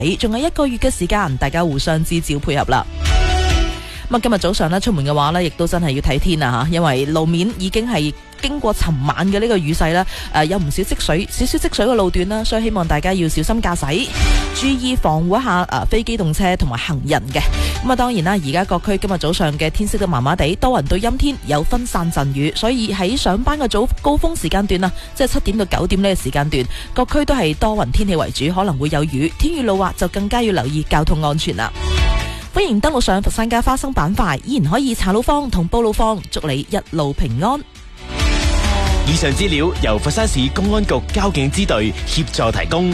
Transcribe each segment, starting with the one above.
仲有1個月嘅時間，大家互相支照配合啦。咁今日早上呢，出門嘅話呢，亦都真係要睇天啊，因為路面已經係經過尋晚嘅呢個雨勢啦，有唔少積水嘅路段啦，所以希望大家要小心駕駛，注意防護一下非機動車同埋行人嘅。咁當然啦，而家各區今日早上嘅天色都麻麻地，多雲到陰天，有分散陣雨，所以喺上班嘅早高峰時間段啊，即係7點到9點呢個時間段，各區都係多雲天氣為主，可能會有雨，天雨路滑就更加要留意交通安全啦。歡迎登錄上佛山街花生板塊，依然可以查路坊同報路坊，祝你一路平安。 以上資料由佛山市公安局交警支隊協助提供。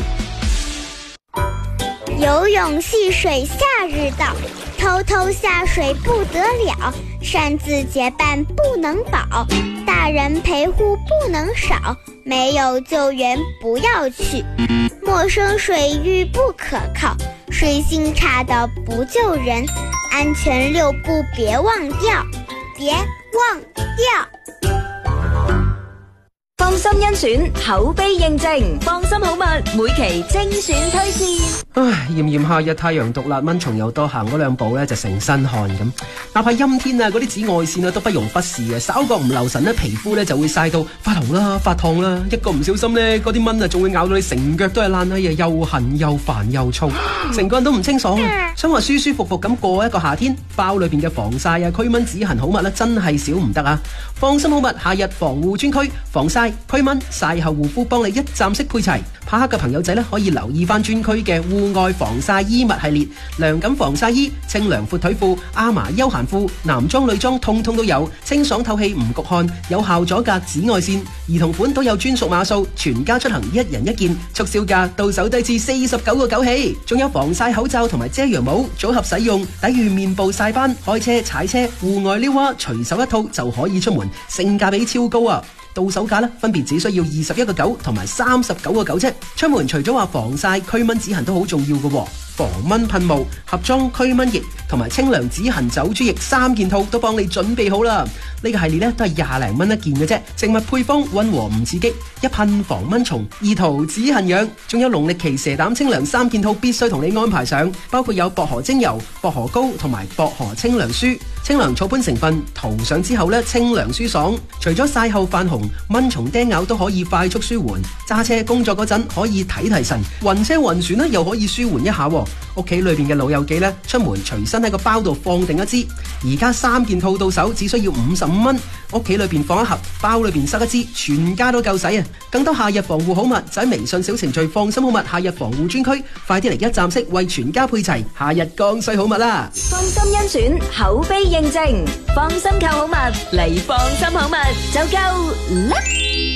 游泳戏水夏日到，偷偷下水不得了，擅自结伴不能保，大人陪护不能少，没有救援不要去，陌生水域不可靠，水性差的不救人，安全6步别忘掉，别忘掉。 放心甄選，口碑認證，放心好物，每期精選推薦。 唉，炎炎夏日太陽毒辣，蚊蟲又多，行嗰2步呢就成身汗咁。哪怕陰天啊，嗰啲紫外線啊都不容忽視嘅。稍覺唔留神呢，皮膚呢就會曬到發紅啦、發燙啦。一個唔小心呢，嗰啲蚊啊仲會咬到你成腳都係爛閪啊，又痕又煩又燥，成個人都唔清爽啊。想話舒舒服服咁過一個夏天，包裏邊嘅防曬啊、驅蚊止痕好物呢，真係少唔得啊！放心好物夏日防護專區，防曬、驅蚊、曬後護膚幫你一站式配齊。怕黑嘅朋友仔呢，可以留意翻專區嘅戶外防曬衣物系列，涼感防曬衣、清涼闊腿褲、阿嫲休閒褲，男裝女裝通通都有，清爽透氣唔焗汗，有效阻隔紫外線。兒童款都有專屬碼數，全家出行1人1件，促銷價到手低至49個9起。仲有防曬口罩同埋遮陽帽組合使用，抵禦面部曬斑。開車、踩車、戶外溜滑，隨手一套就可以出門，性價比超高啊！到手價呢，分別只需要21個9同埋39個9啫。出門除咗話防曬、驅蚊止痕都好重要嘅喎，防蚊噴霧、盒裝驅蚊液同埋清涼止痕走珠液3件套都幫你準備好啦。呢個系列呢都係20零蚊一件嘅啫，植物配方溫和唔刺激，一噴防蚊蟲，二塗止痕癢。仲有農曆期蛇膽清涼3件套必須同你安排上，包括有薄荷精油、薄荷膏同埋薄荷清涼舒。清涼草本成分塗上之後呢，清涼舒爽，除咗曬後泛紅、蚊蟲叮咬都可以快速舒緩。揸車工作嗰陣可以提神，暈車暈船呢又可以舒緩一下。屋企裏邊嘅老友記呢，出門隨身喺個包度放定一支。而家3件套到手只需要55蚊，屋企裏邊放一盒，包裏邊塞一支，全家都夠使啊！更多夏日防護好物就喺微信小程序放心好物夏日防護專區，快啲嚟一站式為全家配齊夏日剛需好物啦！ 放心甄選，口碑認證，放心購好物嚟放心好物就夠啦！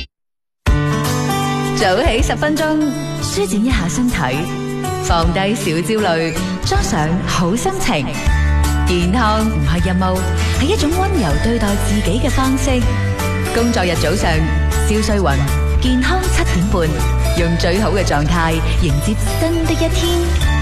早起10分鐘，舒展一下身體，放低小焦慮，裝上好心情。健康唔係任務，係一種溫柔對待自己嘅方式。工作日早上，蕭瑞雲，健康7點半，用最好嘅狀態迎接新的一天。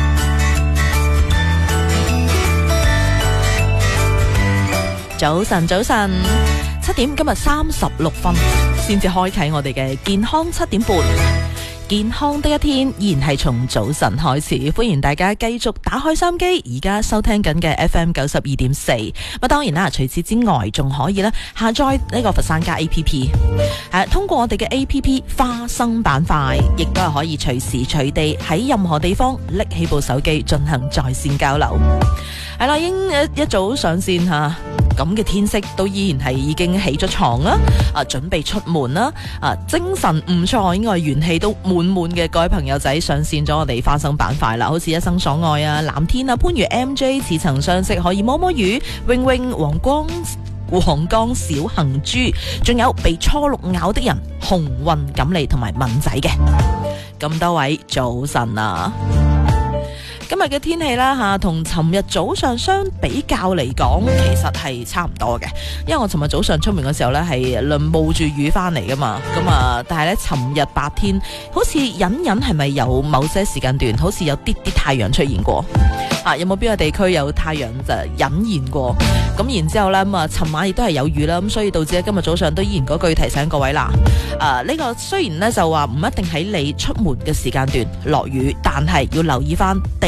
早晨7點，今日36分先至開啟我哋嘅健康7點半。健康的一天依然係從早晨開始，歡迎大家繼續打開收音機，而家收聽緊嘅 FM 92.4。咁當然啦，除此之外仲可以咧下載呢個佛山家 APP，通過我哋嘅 APP 花生板塊，亦都係可以隨時隨地喺任何地方拎起部手機進行在線交流。係啦，已經一早上線吓。咁嘅天色都依然係已經起咗床啦，準備出門啦，精神唔錯，應該係元氣都滿滿嘅各位朋友仔上線咗我哋花生板塊啦，好似一生所愛啊、藍天啊、番禺 MJ 似曾相識，可以摸摸魚、泳泳、黃江小行豬，仲有被初六咬的人、鴻運錦鯉同埋文仔嘅，咁多位早晨啊！今日嘅天氣啦同尋日早上相比較嚟講，其實係差唔多嘅。因為我尋日早上出門嘅時候呢，係冒住雨翻嚟噶嘛，但係呢，尋日白天好似隱隱係咪有某些時間段，好似有啲太陽出現過。 有冇邊個地區有太陽就隱現過？咁然之後呢，咁啊，尋晚亦都係有雨啦，咁所以導致今日早上都依然嗰句提醒各位啦。呢個雖然呢就話唔一定喺你出門嘅時間段落雨，但係要留意翻。